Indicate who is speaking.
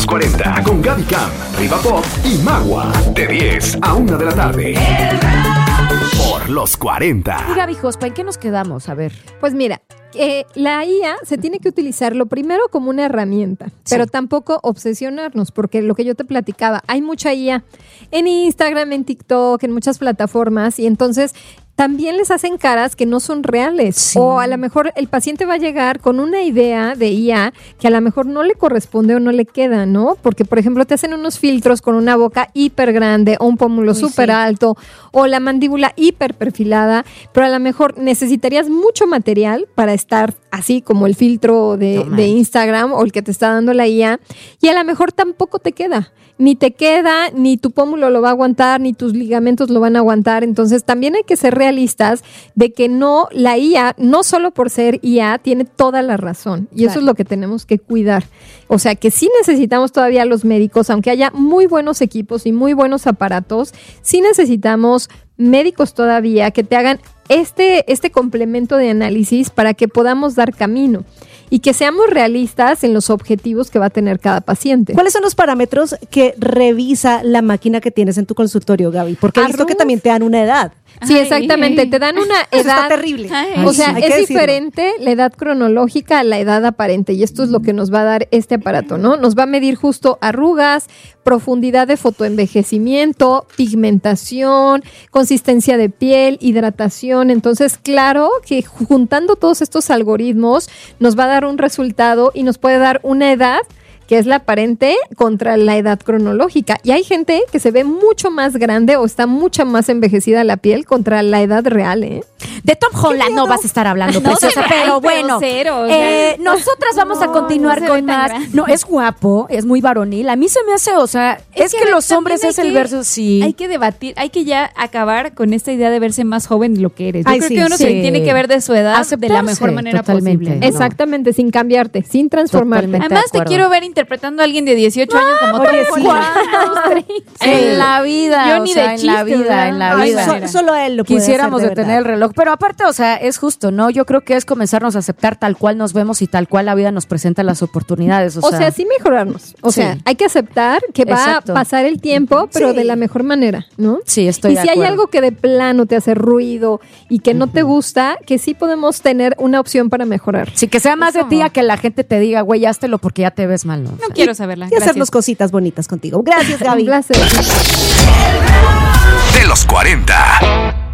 Speaker 1: los 40 con Gaby Cam, Riva Pop y Magua. De 10 a 1 de la tarde. Por los 40.
Speaker 2: Y Gaby Jospa, ¿en qué nos quedamos? A ver.
Speaker 3: Pues mira, la IA se tiene que utilizar lo primero como una herramienta, pero tampoco obsesionarnos, porque lo que yo te platicaba, hay mucha IA en Instagram, en TikTok, en muchas plataformas, y entonces también les hacen caras que no son reales. Sí. O a lo mejor el paciente va a llegar con una idea de IA que a lo mejor no le corresponde o no le queda, ¿no? Porque, por ejemplo, te hacen unos filtros con una boca hiper grande o un pómulo súper alto o la mandíbula hiper perfilada, pero a lo mejor necesitarías mucho material para estar así como el filtro de Instagram o el que te está dando la IA, y a lo mejor tampoco te queda. Ni te queda, ni tu pómulo lo va a aguantar, ni tus ligamentos lo van a aguantar. Entonces también hay que ser realistas de que no, la IA, no solo por ser IA, tiene toda la razón. Y eso es lo que tenemos que cuidar. O sea que sí necesitamos todavía los médicos, aunque haya muy buenos equipos y muy buenos aparatos, sí necesitamos médicos todavía que te hagan este complemento de análisis para que podamos dar camino y que seamos realistas en los objetivos que va a tener cada paciente.
Speaker 4: ¿Cuáles son los parámetros que revisa la máquina que tienes en tu consultorio, Gaby? Porque he visto que también te dan una edad.
Speaker 3: Sí, exactamente. Te dan una edad.
Speaker 4: Eso está terrible.
Speaker 3: O sea, es diferente la edad cronológica a la edad aparente, y esto es lo que nos va a dar este aparato, ¿no? Nos va a medir justo arrugas, profundidad de fotoenvejecimiento, pigmentación, consistencia de piel, hidratación. Entonces, claro que juntando todos estos algoritmos nos va a dar un resultado y nos puede dar una edad que es la aparente contra la edad cronológica. Y hay gente que se ve mucho más grande o está mucho más envejecida la piel contra la edad real, ¿eh?
Speaker 2: De Tom Holland no vas a estar hablando, preciosa, pero bueno. Nosotras vamos a continuar con más. No, es guapo, es muy varonil. A mí se me hace, o sea, es que los hombres es el verso, sí.
Speaker 5: Hay que debatir, hay que ya acabar con esta idea de verse más joven de lo que eres. Yo creo que uno se tiene que ver de su edad de la mejor manera posible.
Speaker 3: ¿No? Exactamente, sin cambiarte, sin transformarte.
Speaker 5: Además, te quiero ver interpretando a alguien de 18 años como
Speaker 2: en la vida,
Speaker 5: yo ni de chiste,
Speaker 2: en la vida.
Speaker 4: Solo él lo puede
Speaker 2: Quisiéramos
Speaker 4: hacer,
Speaker 2: detener el reloj, pero aparte, o sea, es justo, ¿no? Yo creo que es comenzarnos a aceptar tal cual nos vemos y tal cual la vida nos presenta las oportunidades. O sea,
Speaker 3: sí mejorarnos. O sea, hay que aceptar que va a pasar el tiempo, pero de la mejor manera, ¿no?
Speaker 2: Sí, estoy de
Speaker 3: acuerdo. Y si hay algo que de plano te hace ruido y que no te gusta, que sí podemos tener una opción para mejorar.
Speaker 2: Sí, que sea más de ti a que la gente te diga, güey, háztelo porque ya te ves mal, ¿no?
Speaker 5: No quiero saberla.
Speaker 4: Y hacernos cositas bonitas contigo. Gracias, Gaby.
Speaker 3: Un placer.
Speaker 1: De los 40.